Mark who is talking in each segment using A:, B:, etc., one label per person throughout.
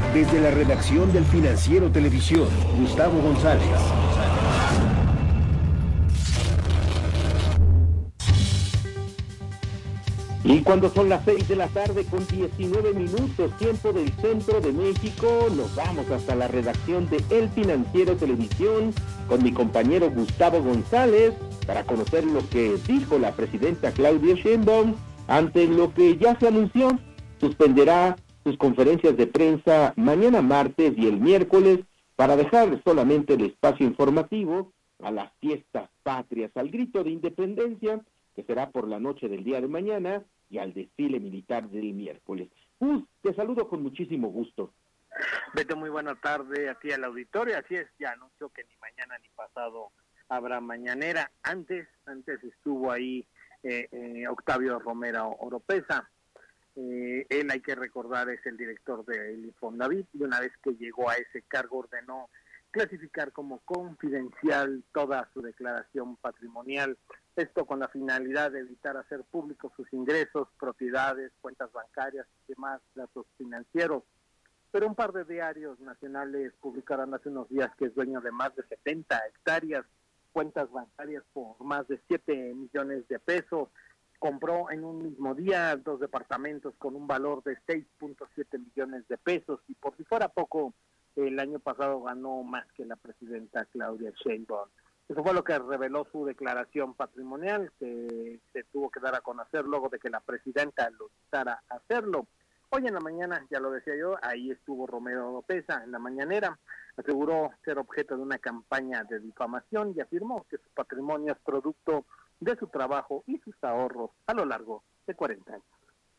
A: Desde la redacción del Financiero Televisión, Gustavo González. Y cuando son las 6 de la tarde con 19 minutos, tiempo del centro de México, nos vamos hasta la redacción de El Financiero Televisión con mi compañero Gustavo González para conocer lo que dijo la presidenta Claudia Sheinbaum ante lo que ya se anunció. Suspenderá sus conferencias de prensa mañana martes y el miércoles para dejar solamente el espacio informativo a las fiestas patrias, al grito de independencia, que será por la noche del día de mañana, y al desfile militar del miércoles. Te saludo con muchísimo gusto.
B: Beto, muy buena tarde a ti al auditorio. Así es, ya anunció que ni mañana ni pasado habrá mañanera. Antes estuvo ahí Octavio Romero Oropeza. Él, hay que recordar, es el director del Infonavit, y una vez que llegó a ese cargo ordenó clasificar como confidencial toda su declaración patrimonial, esto con la finalidad de evitar hacer públicos sus ingresos, propiedades, cuentas bancarias y demás datos financieros. Pero un par de diarios nacionales publicaron hace unos días que es dueño de más de 70 hectáreas, cuentas bancarias por más de 7 millones de pesos, compró en un mismo día 2 departamentos con un valor de 6.7 millones de pesos, y por si fuera poco, el año pasado ganó más que la presidenta Claudia Sheinbaum. Eso fue lo que reveló su declaración patrimonial, que se tuvo que dar a conocer luego de que la presidenta lo invitara a hacerlo. Hoy en la mañana, ya lo decía yo, ahí estuvo Romero Oropeza en la mañanera, aseguró ser objeto de una campaña de difamación y afirmó que su patrimonio es producto de su trabajo y sus ahorros a lo largo de 40 años.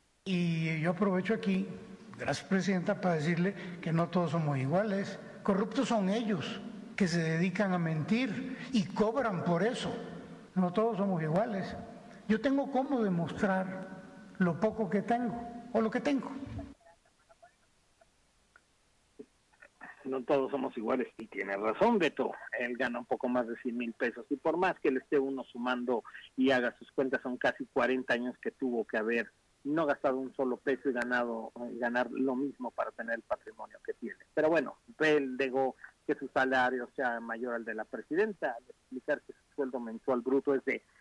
C: Y yo aprovecho aquí, gracias presidenta, para decirle que no todos somos iguales. Corruptos son ellos, que se dedican a mentir y cobran por eso. No todos somos iguales. Yo tengo cómo demostrar lo poco que tengo o lo que tengo.
B: No todos somos iguales, y tiene razón, Beto. Él gana un poco más de 100,000 pesos, y por más que le esté uno sumando y haga sus cuentas, son casi 40 años que tuvo que haber no gastado un solo peso y ganar lo mismo para tener el patrimonio que tiene. Pero bueno, él negó que su salario sea mayor al de la presidenta, al explicar que su sueldo mensual bruto es de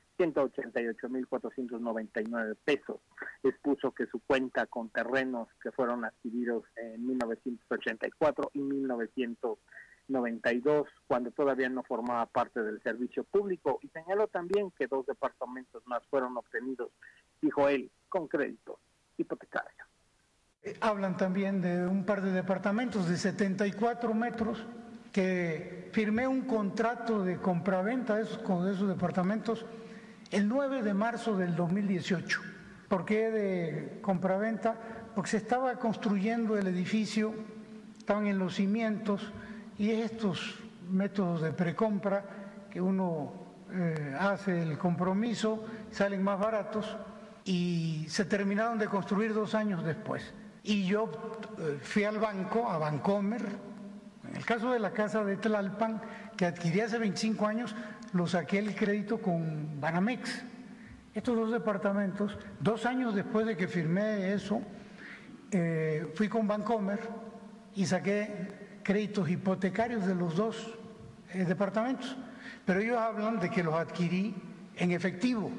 B: 188,499 pesos. Expuso que su cuenta con terrenos que fueron adquiridos en 1984 y 1992, cuando todavía no formaba parte del servicio público, y señaló también que 2 departamentos más fueron obtenidos, dijo él, con créditos hipotecarios.
C: Hablan también de un par de departamentos de 74 metros que firmé un contrato de compraventa de esos departamentos el 9 de marzo del 2018. ¿Por qué de compraventa? Porque se estaba construyendo el edificio, estaban en los cimientos, y estos métodos de precompra que uno hace el compromiso, salen más baratos, y se terminaron de construir 2 años después. Y yo fui al banco, a Bancomer, en el caso de la casa de Tlalpan, que adquirí hace 25 años, lo saqué el crédito con Banamex. Estos 2 departamentos, 2 años después de que firmé eso, fui con Bancomer y saqué créditos hipotecarios de los 2 departamentos. Pero ellos hablan de que los adquirí en efectivo.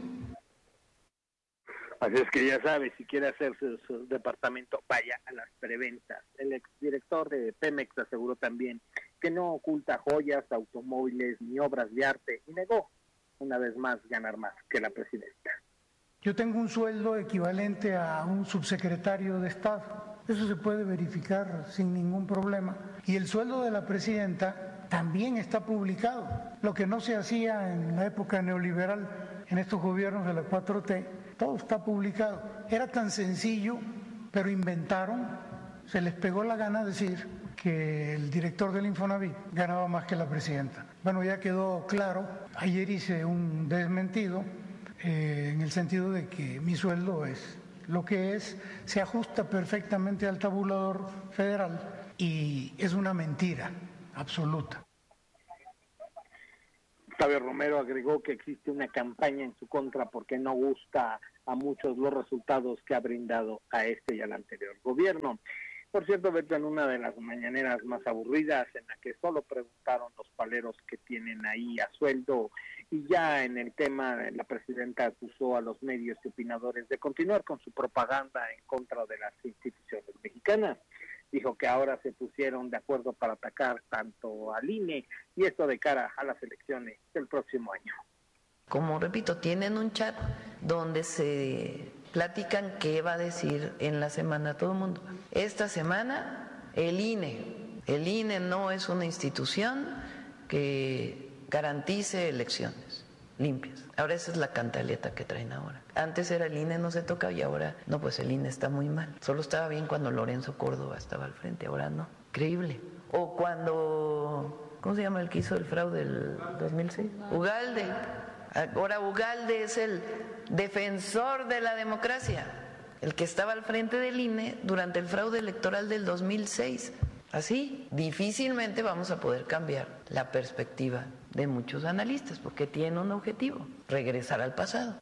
B: Así es que ya sabe, si quiere hacer su departamento, vaya a las preventas. El exdirector de Pemex aseguró también que no oculta joyas, automóviles ni obras de arte, y negó una vez más ganar más que la presidenta.
C: Yo tengo un sueldo equivalente a un subsecretario de Estado. Eso se puede verificar sin ningún problema. Y el sueldo de la presidenta también está publicado. Lo que no se hacía en la época neoliberal, en estos gobiernos de la 4T, todo está publicado. Era tan sencillo, pero inventaron, se les pegó la gana decir que el director del Infonavit ganaba más que la presidenta. Bueno, ya quedó claro. Ayer hice un desmentido en el sentido de que mi sueldo es lo que es, se ajusta perfectamente al tabulador federal, y es una mentira absoluta.
B: Octavio Romero agregó que existe una campaña en su contra porque no gusta a muchos los resultados que ha brindado a este y al anterior gobierno. Por cierto, Beto, en una de las mañaneras más aburridas, en la que solo preguntaron los paleros que tienen ahí a sueldo, y ya en el tema, la presidenta acusó a los medios y opinadores de continuar con su propaganda en contra de las instituciones mexicanas. Dijo que ahora se pusieron de acuerdo para atacar tanto al INE, y esto de cara a las elecciones del próximo año.
D: Como repito, tienen un chat donde se platican qué va a decir en la semana todo el mundo. Esta semana, el INE no es una institución que garantice elecciones limpias. Ahora esa es la cantaleta que traen ahora. Antes era el INE no se toca y ahora no, pues el INE está muy mal. Solo estaba bien cuando Lorenzo Córdoba estaba al frente, ahora no. Increíble. O cuando, ¿cómo se llama el que hizo el fraude del 2006? Ugalde. Ahora Ugalde es el defensor de la democracia, el que estaba al frente del INE durante el fraude electoral del 2006. Así, difícilmente vamos a poder cambiar la perspectiva de muchos analistas, porque tienen un objetivo, regresar al pasado.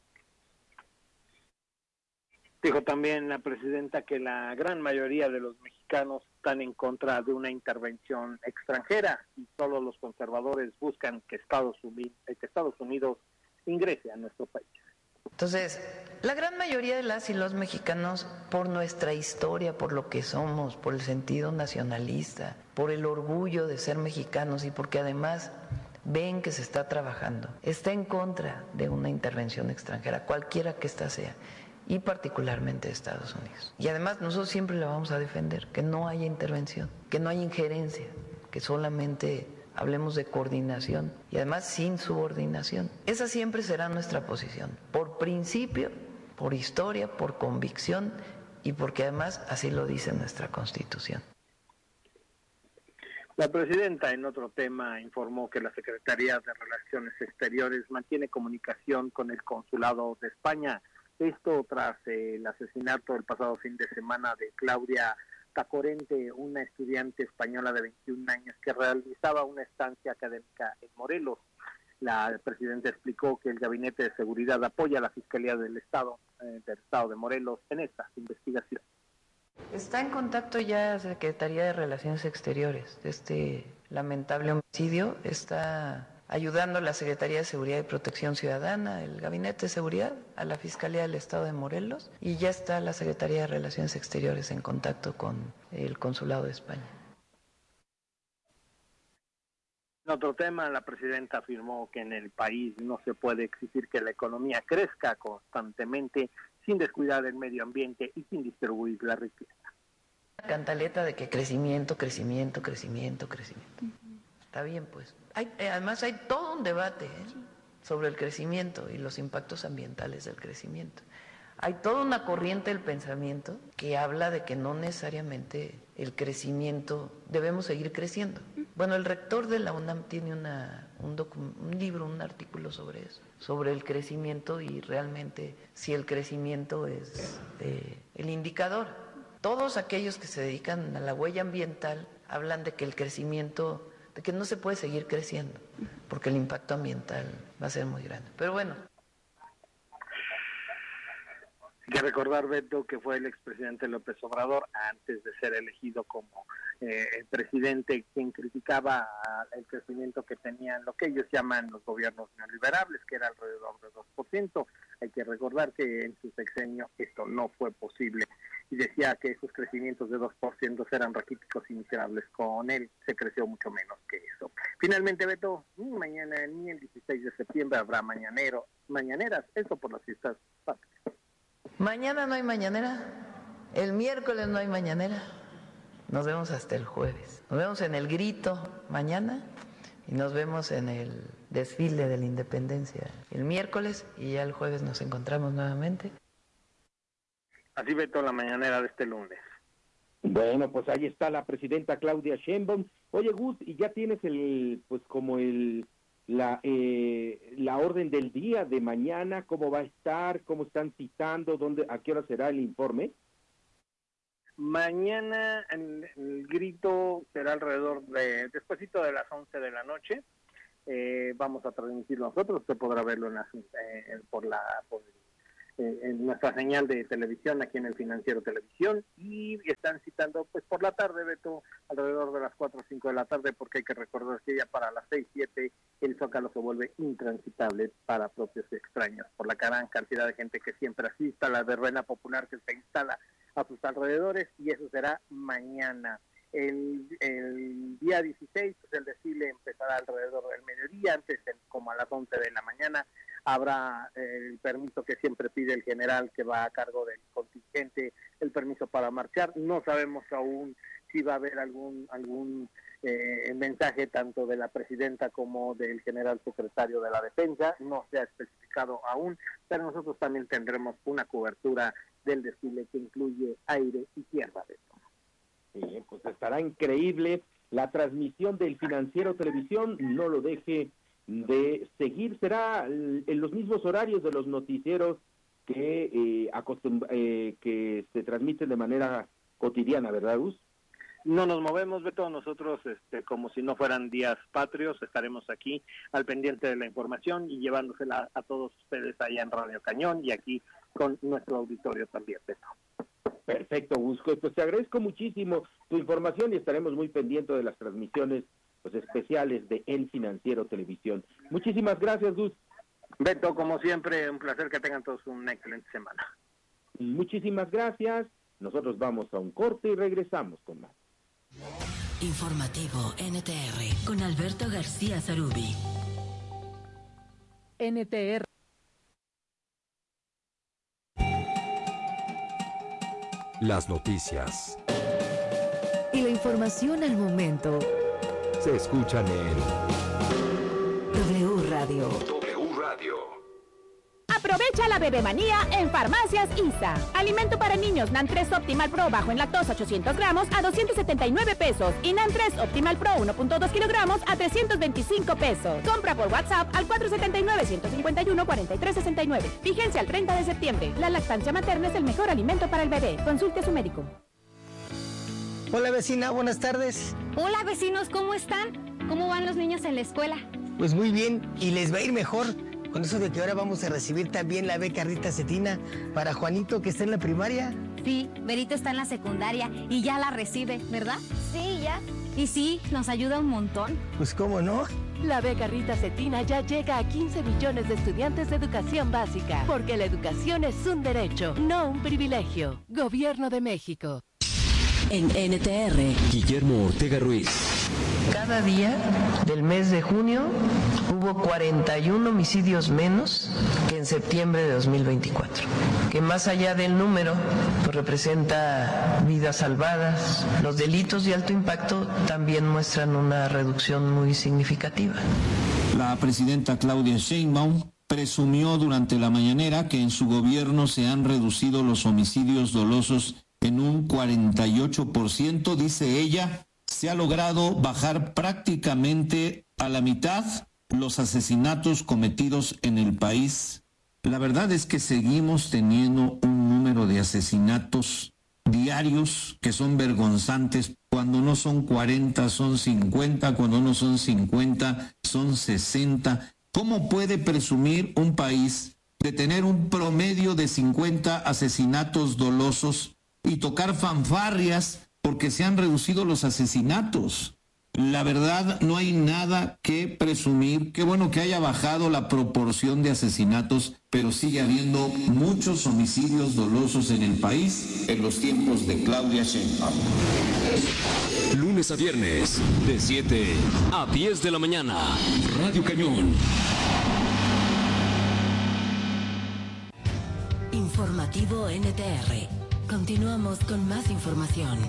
B: Dijo también la presidenta que la gran mayoría de los mexicanos están en contra de una intervención extranjera y solo los conservadores buscan que Estados Unidos ingrese a nuestro país.
D: Entonces, la gran mayoría de las y los mexicanos, por nuestra historia, por lo que somos, por el sentido nacionalista, por el orgullo de ser mexicanos y porque además ven que se está trabajando, está en contra de una intervención extranjera, cualquiera que ésta sea, y particularmente de Estados Unidos. Y además nosotros siempre la vamos a defender, que no haya intervención, que no haya injerencia, que solamente hablemos de coordinación y además sin subordinación. Esa siempre será nuestra posición, por principio, por historia, por convicción y porque además así lo dice nuestra Constitución.
B: La presidenta, en otro tema, informó que la Secretaría de Relaciones Exteriores mantiene comunicación con el Consulado de España. Esto tras el asesinato el pasado fin de semana de Claudia Tacorente, una estudiante española de 21 años que realizaba una estancia académica en Morelos. La presidenta explicó que el Gabinete de Seguridad apoya a la Fiscalía del Estado de Morelos en esta investigación.
D: Está en contacto ya la Secretaría de Relaciones Exteriores de este lamentable homicidio. Está ayudando la Secretaría de Seguridad y Protección Ciudadana, el Gabinete de Seguridad, a la Fiscalía del Estado de Morelos, y ya está la Secretaría de Relaciones Exteriores en contacto con el Consulado de España.
B: En otro tema, la presidenta afirmó que en el país no se puede exigir que la economía crezca constantemente sin descuidar el medio ambiente y sin distribuir la riqueza.
D: La cantaleta de que crecimiento, crecimiento, crecimiento, crecimiento. Está bien, pues. Además hay todo un debate sobre el crecimiento y los impactos ambientales del crecimiento. Hay toda una corriente del pensamiento que habla de que no necesariamente el crecimiento, debemos seguir creciendo. Bueno, el rector de la UNAM tiene un libro, un artículo sobre eso, sobre el crecimiento y realmente si el crecimiento es el indicador. Todos aquellos que se dedican a la huella ambiental hablan de que el crecimiento, de que no se puede seguir creciendo, porque el impacto ambiental va a ser muy grande. Pero bueno.
B: Hay que recordar, Beto, que fue el expresidente López Obrador, antes de ser elegido como el presidente, quien criticaba el crecimiento que tenían lo que ellos llaman los gobiernos neoliberales, que era alrededor de 2%. Hay que recordar que en su sexenio esto no fue posible. Y decía que esos crecimientos de 2% eran raquíticos y miserables. Con él se creció mucho menos que eso. Finalmente, Beto, mañana ni el 16 de septiembre habrá mañaneras, eso por las fiestas patrias.
D: Mañana no hay mañanera, el miércoles no hay mañanera, nos vemos hasta el jueves. Nos vemos en el grito mañana y nos vemos en el desfile de la independencia el miércoles y ya el jueves nos encontramos nuevamente.
B: Así, Beto, la mañanera de este lunes.
A: Bueno, pues ahí está la presidenta Claudia Sheinbaum. Oye, Gus, y ya tienes la orden del día de mañana, cómo va a estar, cómo están citando, a qué hora será el informe.
B: Mañana el grito será alrededor despuesito de las 11 de la noche. Vamos a transmitir nosotros, usted podrá verlo por en nuestra señal de televisión aquí en el Financiero Televisión, y están citando pues por la tarde, Beto, alrededor de las 4 o 5 de la tarde, porque hay que recordar que ya para las 6, 7 el Zócalo se vuelve intransitable para propios y extraños, por la gran cantidad de gente que siempre asista, a la verbena popular que se instala a sus alrededores, y eso será mañana. El día 16, pues el desfile empezará alrededor del mediodía, antes como a las 11 de la mañana. Habrá el permiso que siempre pide el general, que va a cargo del contingente, el permiso para marchar. No sabemos aún si va a haber algún mensaje tanto de la presidenta como del general secretario de la Defensa. No se ha especificado aún, pero nosotros también tendremos una cobertura del desfile que incluye aire y tierra.
A: Sí, pues estará increíble la transmisión del Financiero Televisión. No lo deje de seguir, será en los mismos horarios de los noticieros que se transmiten de manera cotidiana, ¿verdad, Gus?
B: No nos movemos, Beto, nosotros como si no fueran días patrios, estaremos aquí al pendiente de la información y llevándosela a todos ustedes allá en Radio Cañón y aquí con nuestro auditorio también, Beto.
A: Perfecto, Gus, pues te agradezco muchísimo tu información y estaremos muy pendientes de las transmisiones pues especiales de El Financiero Televisión. Muchísimas gracias, Gus.
B: Beto, como siempre, un placer, que tengan todos una excelente semana.
A: Muchísimas gracias. Nosotros vamos a un corte y regresamos con más.
E: Informativo NTR con Alberto García Zarubi.
F: NTR.
G: Las noticias
F: Y la información al momento
G: se escuchan en
F: W Radio.
G: W Radio.
H: Aprovecha la bebemanía en Farmacias ISA. Alimento para niños NAN 3 Optimal Pro bajo en lactosa 800 gramos a 279 pesos y NAN 3 Optimal Pro 1.2 kilogramos a 325 pesos. Compra por WhatsApp al 479-151-4369. Vigencia al 30 de septiembre. La lactancia materna es el mejor alimento para el bebé. Consulte a su médico.
I: Hola vecina, buenas tardes.
J: Hola vecinos, ¿cómo están? ¿Cómo van los niños en la escuela?
I: Pues muy bien, y les va a ir mejor con eso de que ahora vamos a recibir también la beca Rita Cetina para Juanito, que está en la primaria.
J: Sí, Berito está en la secundaria y ya la recibe, ¿verdad? Sí, ya. Y sí, nos ayuda un montón.
I: Pues cómo no.
F: La beca Rita Cetina ya llega a 15 millones de estudiantes de educación básica, porque la educación es un derecho, no un privilegio. Gobierno de México.
E: En NTR,
G: Guillermo Ortega Ruiz.
D: Cada día del mes de junio hubo 41 homicidios menos que en septiembre de 2024, que más allá del número pues representa vidas salvadas. Los delitos de alto impacto también muestran una reducción muy significativa.
K: La presidenta Claudia Sheinbaum presumió durante la mañanera que en su gobierno se han reducido los homicidios dolosos en un 48%, dice ella. Se ha logrado bajar prácticamente a la mitad los asesinatos cometidos en el país. La verdad es que seguimos teniendo un número de asesinatos diarios que son vergonzantes. Cuando no son 40, son 50, cuando no son 50, son 60. ¿Cómo puede presumir un país de tener un promedio de 50 asesinatos dolosos y tocar fanfarrias porque se han reducido los asesinatos? La verdad, no hay nada que presumir. Qué bueno que haya bajado la proporción de asesinatos, pero sigue habiendo muchos homicidios dolosos en el país en los tiempos de Claudia Sheinbaum.
G: Lunes a viernes, de 7 a 10 de la mañana. Radio Cañón.
E: Informativo NTR. Continuamos con más información.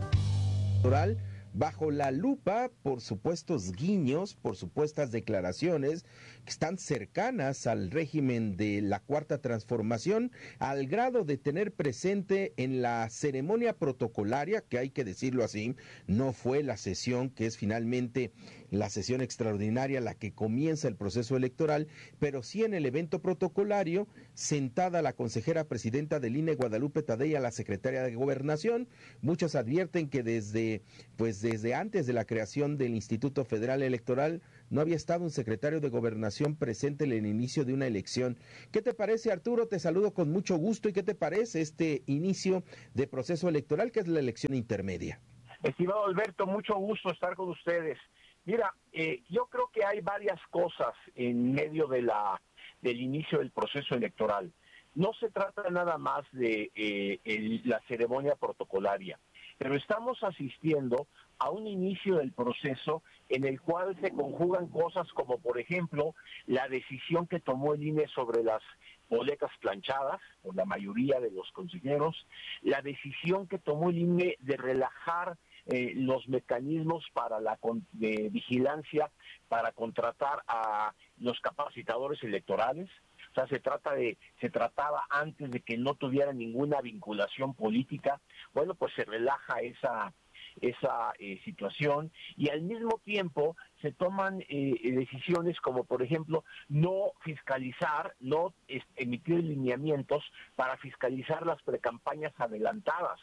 L: Bajo la lupa por supuestos guiños, por supuestas declaraciones que están cercanas al régimen de la Cuarta Transformación, al grado de tener presente en la ceremonia protocolaria, que hay que decirlo así, no fue la sesión que es finalmente la sesión extraordinaria la que comienza el proceso electoral, pero sí en el evento protocolario, sentada la consejera presidenta del INE, Guadalupe Tadei, la secretaria de Gobernación. Muchos advierten que desde antes de la creación del Instituto Federal Electoral, no había estado un secretario de Gobernación presente en el inicio de una elección. ¿Qué te parece, Arturo? Te saludo con mucho gusto. ¿Y qué te parece este inicio de proceso electoral, que es la elección intermedia?
M: Estimado Alberto, mucho gusto estar con ustedes. Mira, yo creo que hay varias cosas en medio del inicio del proceso electoral. No se trata nada más de la ceremonia protocolaria, pero estamos asistiendo a un inicio del proceso en el cual se conjugan cosas como, por ejemplo, la decisión que tomó el INE sobre las boletas planchadas por la mayoría de los consejeros, la decisión que tomó el INE de relajar los mecanismos para de vigilancia para contratar a los capacitadores electorales. O sea, se trataba antes de que no tuviera ninguna vinculación política. Bueno, pues se relaja esa situación, y al mismo tiempo se toman decisiones como, por ejemplo, no fiscalizar, no emitir lineamientos para fiscalizar las precampañas adelantadas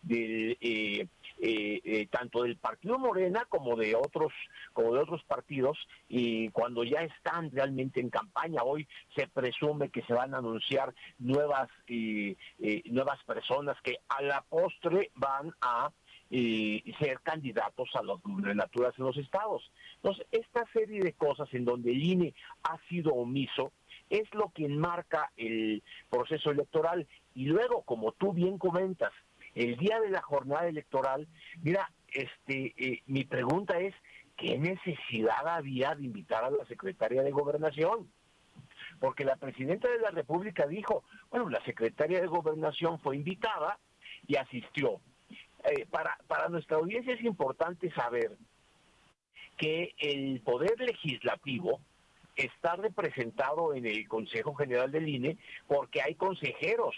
M: tanto del partido Morena como de otros partidos, y cuando ya están realmente en campaña. Hoy se presume que se van a anunciar nuevas personas que a la postre van a ser candidatos a las gubernaturas en los estados. Entonces, esta serie de cosas en donde el INE ha sido omiso es lo que enmarca el proceso electoral. Y luego, como tú bien comentas, el día de la jornada electoral, mira, mi pregunta es, ¿qué necesidad había de invitar a la secretaria de Gobernación? Porque la presidenta de la República dijo, bueno, la secretaria de Gobernación fue invitada y asistió. Para nuestra audiencia es importante saber que el Poder Legislativo está representado en el Consejo General del INE porque hay consejeros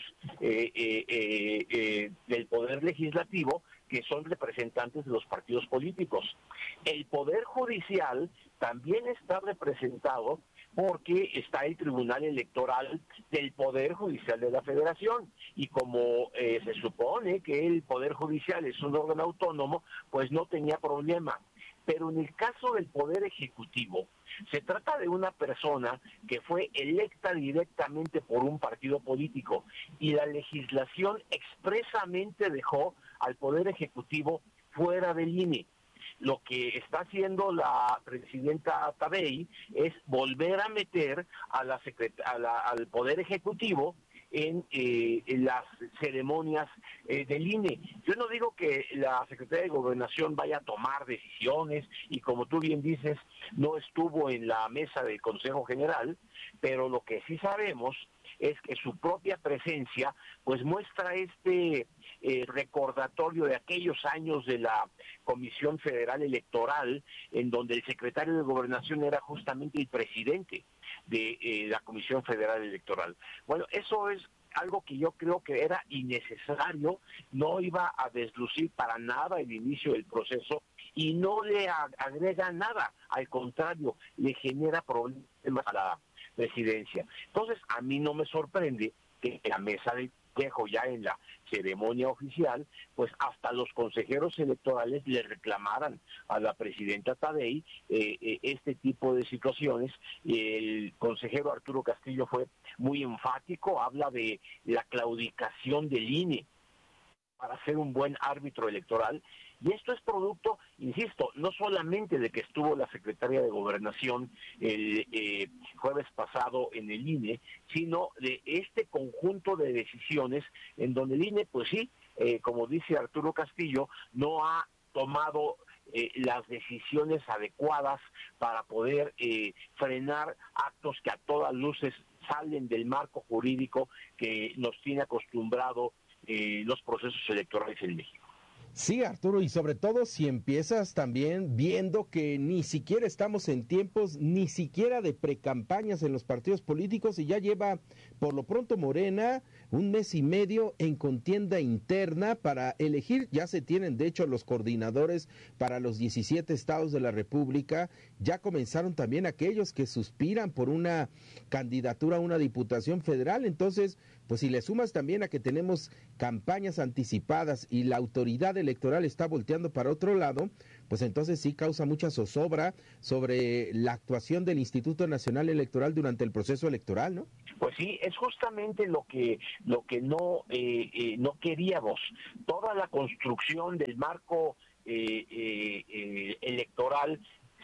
M: del Poder Legislativo que son representantes de los partidos políticos. El Poder Judicial también está representado porque está el Tribunal Electoral del Poder Judicial de la Federación, y como se supone que el Poder Judicial es un órgano autónomo, pues no tenía problema. Pero en el caso del Poder Ejecutivo, se trata de una persona que fue electa directamente por un partido político, y la legislación expresamente dejó al Poder Ejecutivo fuera del INE. Lo que está haciendo la presidenta Tabey es volver a meter al Poder Ejecutivo en las ceremonias del INE. Yo no digo que la Secretaría de Gobernación vaya a tomar decisiones, y como tú bien dices, no estuvo en la mesa del Consejo General, pero lo que sí sabemos es que su propia presencia pues muestra recordatorio de aquellos años de la Comisión Federal Electoral, en donde el secretario de Gobernación era justamente el presidente de la Comisión Federal Electoral. Bueno, eso es algo que yo creo que era innecesario, no iba a deslucir para nada el inicio del proceso y no le agrega nada, al contrario, le genera problemas a la presidencia. Entonces, a mí no me sorprende que en la mesa del Consejo, ya en la ceremonia oficial, pues hasta los consejeros electorales le reclamaran a la presidenta Tabey este tipo de situaciones. El consejero Arturo Castillo fue muy enfático, habla de la claudicación del INE para ser un buen árbitro electoral. Y esto es producto, insisto, no solamente de que estuvo la secretaria de Gobernación el jueves pasado en el INE, sino de este conjunto de decisiones en donde el INE, pues sí, como dice Arturo Castillo, no ha tomado las decisiones adecuadas para poder frenar actos que a todas luces salen del marco jurídico que nos tiene acostumbrado los procesos electorales en México.
L: Sí, Arturo, y sobre todo si empiezas también viendo que ni siquiera estamos en tiempos ni siquiera de precampañas en los partidos políticos, y ya lleva por lo pronto Morena 1 mes y medio en contienda interna para elegir. Ya se tienen de hecho los coordinadores para los 17 estados de la República. Ya comenzaron también aquellos que suspiran por una candidatura a una diputación federal. Entonces, pues si le sumas también a que tenemos campañas anticipadas y la autoridad electoral está volteando para otro lado, pues entonces sí causa mucha zozobra sobre la actuación del Instituto Nacional Electoral durante el proceso electoral, ¿no?
M: Pues sí, es justamente lo que no queríamos. Toda la construcción del marco electoral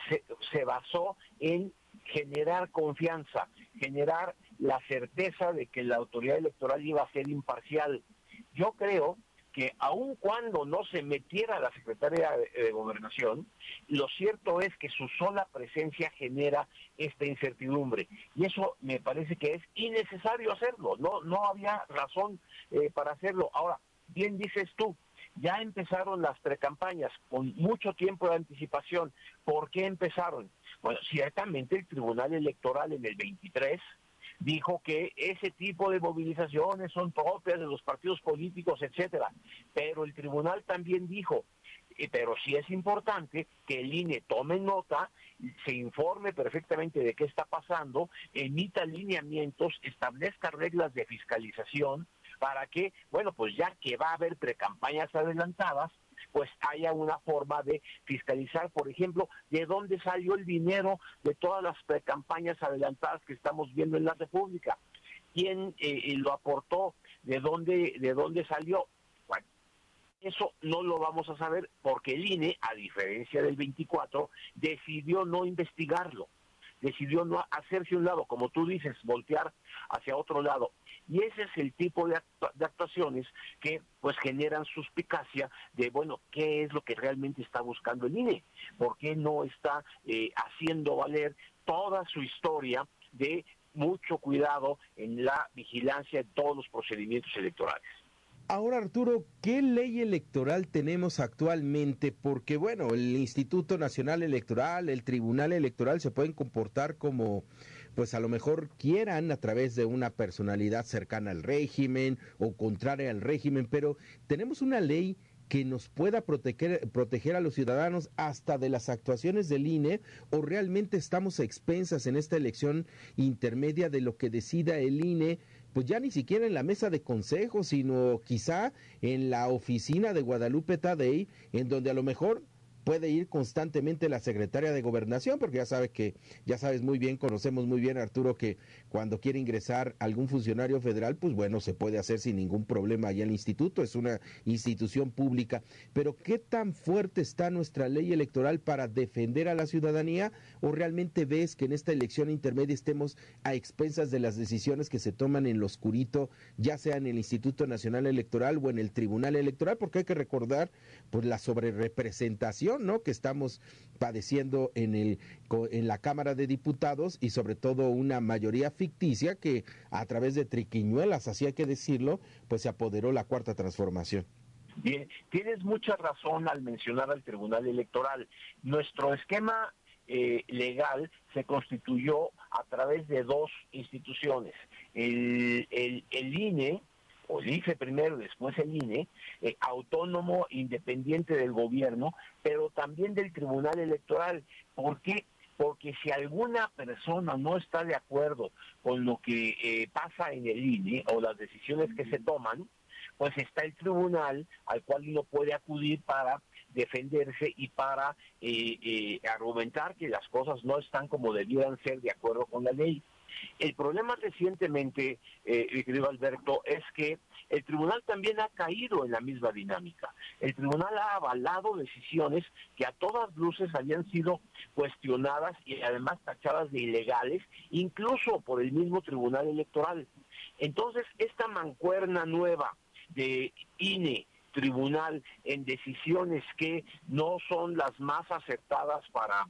M: se basó en generar confianza, generar la certeza de que la autoridad electoral iba a ser imparcial. Yo creo que aun cuando no se metiera la secretaria de Gobernación, lo cierto es que su sola presencia genera esta incertidumbre, y eso me parece que es innecesario hacerlo, no había razón para hacerlo. Ahora, bien dices tú, ya empezaron las precampañas con mucho tiempo de anticipación. ¿Por qué empezaron? Bueno, ciertamente el Tribunal Electoral en el 23 dijo que ese tipo de movilizaciones son propias de los partidos políticos, etcétera. Pero el tribunal también dijo, pero sí es importante que el INE tome nota, se informe perfectamente de qué está pasando, emita lineamientos, establezca reglas de fiscalización para que, bueno, pues ya que va a haber precampañas adelantadas, pues haya una forma de fiscalizar, por ejemplo, de dónde salió el dinero de todas las precampañas adelantadas que estamos viendo en la República, quién lo aportó, de dónde salió. Bueno, eso no lo vamos a saber porque el INE, a diferencia del 24, decidió no investigarlo, decidió no hacerse un lado, como tú dices, voltear hacia otro lado. Y ese es el tipo de actuaciones que pues generan suspicacia de, bueno, ¿qué es lo que realmente está buscando el INE? ¿Por qué no está haciendo valer toda su historia de mucho cuidado en la vigilancia de todos los procedimientos electorales?
L: Ahora, Arturo, ¿qué ley electoral tenemos actualmente? Porque, bueno, el Instituto Nacional Electoral, el Tribunal Electoral se pueden comportar como, pues a lo mejor quieran a través de una personalidad cercana al régimen o contraria al régimen, pero tenemos una ley que nos pueda proteger a los ciudadanos hasta de las actuaciones del INE, o realmente estamos a expensas en esta elección intermedia de lo que decida el INE, pues ya ni siquiera en la mesa de consejo, sino quizá en la oficina de Guadalupe Tadei, en donde a lo mejor puede ir constantemente la secretaria de Gobernación, porque ya sabes muy bien, conocemos muy bien, Arturo, que cuando quiere ingresar algún funcionario federal, pues bueno, se puede hacer sin ningún problema allá en el instituto, es una institución pública. Pero ¿qué tan fuerte está nuestra ley electoral para defender a la ciudadanía? ¿O realmente ves que en esta elección intermedia estemos a expensas de las decisiones que se toman en lo oscurito, ya sea en el Instituto Nacional Electoral o en el Tribunal Electoral? Porque hay que recordar pues la sobrerepresentación, ¿no?, que estamos padeciendo en la Cámara de Diputados, y sobre todo una mayoría ficticia que a través de triquiñuelas, así hay que decirlo, pues se apoderó la Cuarta Transformación.
M: Bien, tienes mucha razón al mencionar al Tribunal Electoral. Nuestro esquema legal se constituyó a través de dos instituciones, el INE, o el IFE primero, después el INE, autónomo, independiente del gobierno, pero también del Tribunal Electoral. ¿Por qué? Porque si alguna persona no está de acuerdo con lo que pasa en el INE o las decisiones que se toman, pues está el tribunal al cual uno puede acudir para defenderse y para argumentar que las cosas no están como debieran ser de acuerdo con la ley. El problema recientemente, mi querido Alberto, es que el tribunal también ha caído en la misma dinámica. El tribunal ha avalado decisiones que a todas luces habían sido cuestionadas y además tachadas de ilegales, incluso por el mismo Tribunal Electoral. Entonces, esta mancuerna nueva de INE, tribunal, en decisiones que no son las más acertadas para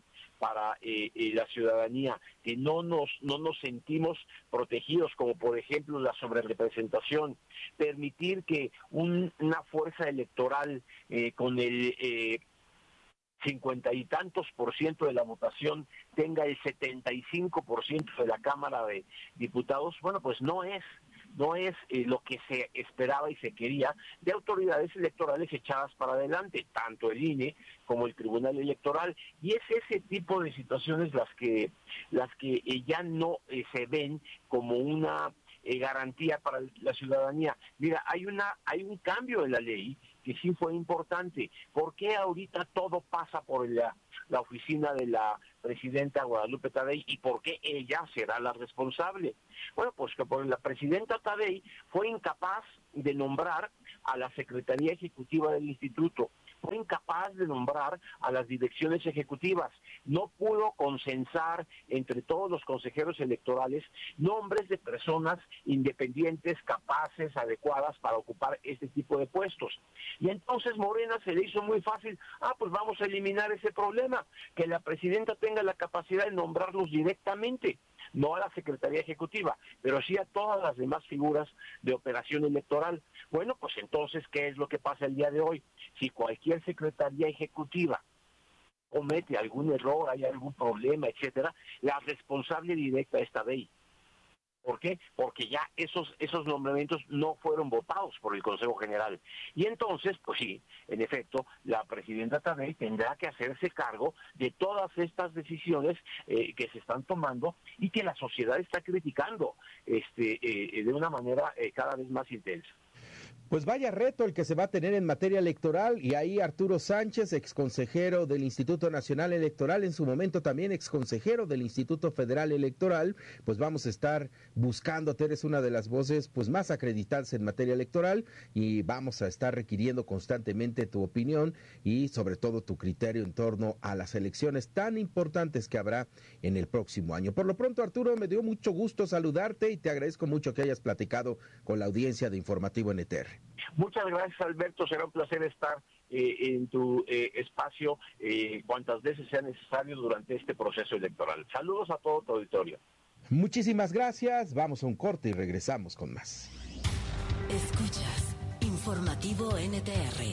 M: la ciudadanía, que no nos sentimos protegidos, como por ejemplo la sobrerepresentación, permitir que una fuerza electoral con el 50 y tantos % de la votación tenga el 75% de la Cámara de Diputados, bueno, pues no es lo que se esperaba y se quería de autoridades electorales echadas para adelante, tanto el INE como el Tribunal Electoral, y es ese tipo de situaciones las que ya no se ven como una garantía para la ciudadanía. Mira, hay un cambio en la ley que sí fue importante. ¿Por qué ahorita todo pasa por la oficina de la presidenta Guadalupe Tadei y por qué ella será la responsable? Bueno, pues que por la presidenta Tadei fue incapaz de nombrar a la Secretaría Ejecutiva del Instituto, fue incapaz de nombrar a las direcciones ejecutivas, no pudo consensar entre todos los consejeros electorales nombres de personas independientes, capaces, adecuadas para ocupar este tipo de puestos. Y entonces Morena se le hizo muy fácil, pues vamos a eliminar ese problema, que la presidenta tenga la capacidad de nombrarlos directamente, no a la Secretaría Ejecutiva, pero sí a todas las demás figuras de operación electoral. Bueno, pues entonces, ¿qué es lo que pasa el día de hoy? Si cualquier Secretaría Ejecutiva comete algún error, hay algún problema, etcétera, la responsable directa está de ahí. ¿Por qué? Porque ya esos nombramientos no fueron votados por el Consejo General. Y entonces, pues sí, en efecto, la presidenta Tadei tendrá que hacerse cargo de todas estas decisiones que se están tomando y que la sociedad está criticando de una manera cada vez más intensa.
L: Pues vaya reto el que se va a tener en materia electoral, y ahí Arturo Sánchez, exconsejero del Instituto Nacional Electoral, en su momento también exconsejero del Instituto Federal Electoral, pues vamos a estar buscando, tú eres una de las voces pues más acreditadas en materia electoral y vamos a estar requiriendo constantemente tu opinión y sobre todo tu criterio en torno a las elecciones tan importantes que habrá en el próximo año. Por lo pronto, Arturo, me dio mucho gusto saludarte y te agradezco mucho que hayas platicado con la audiencia de Informativo NTR.
M: Muchas gracias, Alberto, será un placer estar en tu espacio cuantas veces sea necesario durante este proceso electoral. Saludos a todo tu auditorio.
L: Muchísimas gracias, vamos a un corte y regresamos con más.
E: Escuchas Informativo NTR.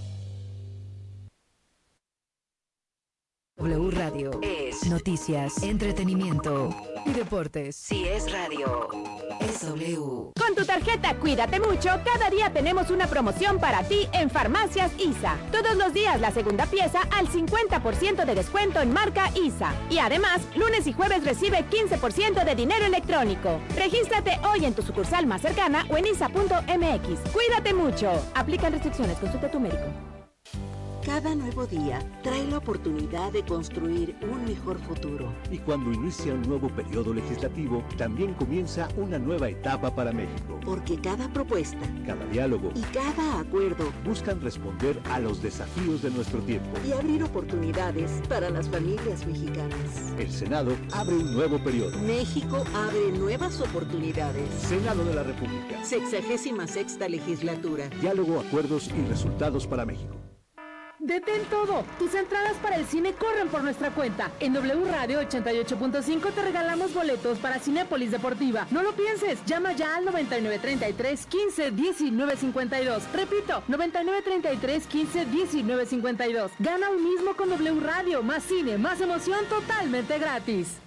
N: W Radio es noticias, entretenimiento y deportes.
E: Si es radio, es W.
H: Con tu tarjeta Cuídate Mucho, cada día tenemos una promoción para ti en Farmacias ISA. Todos los días la segunda pieza al 50% de descuento en marca ISA. Y además, lunes y jueves recibe 15% de dinero electrónico. Regístrate hoy en tu sucursal más cercana o en isa.mx. Cuídate mucho. Aplican restricciones, consulta a tu médico.
O: Cada nuevo día trae la oportunidad de construir un mejor futuro.
P: Y cuando inicia un nuevo periodo legislativo, también comienza una nueva etapa para México.
O: Porque cada propuesta,
P: cada diálogo
O: y cada acuerdo
P: buscan responder a los desafíos de nuestro tiempo
O: y abrir oportunidades para las familias mexicanas.
P: El Senado abre un nuevo periodo.
O: México abre nuevas oportunidades.
P: Senado de la República.
O: 66ª legislatura.
P: Diálogo, acuerdos y resultados para México.
Q: Detén todo. Tus entradas para el cine corren por nuestra cuenta. En W Radio 88.5 te regalamos boletos para Cinépolis Deportiva. No lo pienses. Llama ya al 9933 15 19 52. Repito, 9933 15 19 52. Gana hoy mismo con W Radio. Más cine, más emoción, totalmente gratis.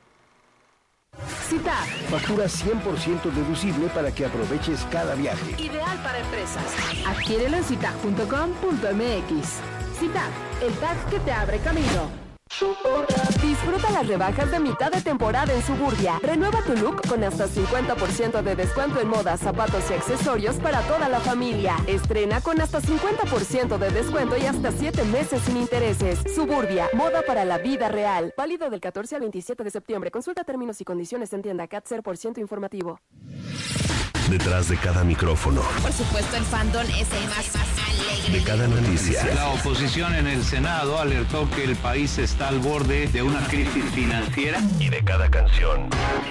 R: CITAC. Factura 100% deducible para que aproveches cada viaje.
Q: Ideal para empresas. Adquiérelo en citac.com.mx. CITAC, el tag que te abre camino.
F: Disfruta las rebajas de mitad de temporada en Suburbia. Renueva tu look con hasta 50% de descuento en moda, zapatos y accesorios para toda la familia. Estrena con hasta 50% de descuento y hasta 7 meses sin intereses. Suburbia, moda para la vida real. Válido del 14 al 27 de septiembre. Consulta términos y condiciones en tienda CAT 0% informativo.
S: Detrás de cada micrófono.
J: Por supuesto, el fandom es el más alegre.
S: De cada noticia.
T: La oposición en el Senado alertó que el país está al borde de una crisis financiera.
S: Y de cada canción.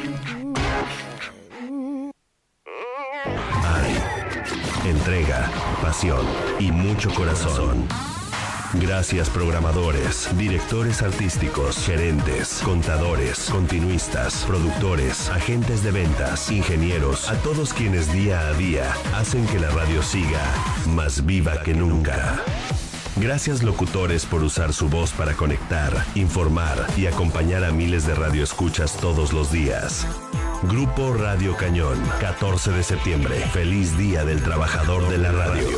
S: Hay entrega, pasión y mucho corazón. Gracias programadores, directores artísticos, gerentes, contadores, continuistas, productores, agentes de ventas, ingenieros, a todos quienes día a día hacen que la radio siga más viva que nunca. Gracias locutores por usar su voz para conectar, informar y acompañar a miles de radioescuchas todos los días. Grupo Radio Cañón, 14 de septiembre. Feliz Día del Trabajador de la Radio.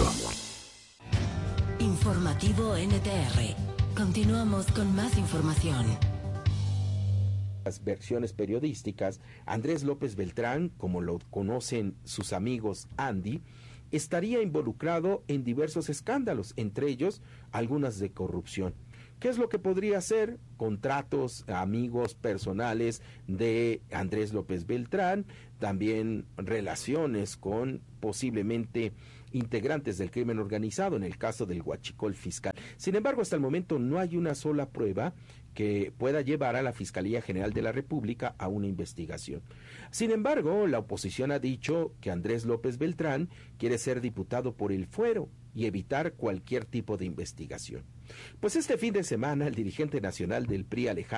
E: Informativo NTR. Continuamos con más información.
L: las versiones periodísticas, Andrés López Beltrán, como lo conocen sus amigos Andy, estaría involucrado en diversos escándalos, entre ellos algunas de corrupción. ¿Qué es lo que podría ser? Contratos, amigos personales de Andrés López Beltrán, también relaciones con posiblemente integrantes del crimen organizado, en el caso del huachicol fiscal. Sin embargo, hasta el momento no hay una sola prueba que pueda llevar a la Fiscalía General de la República a una investigación. Sin embargo, la oposición ha dicho que Andrés López Beltrán quiere ser diputado por el fuero y evitar cualquier tipo de investigación. Pues este fin de semana, el dirigente nacional del PRI, Alejandro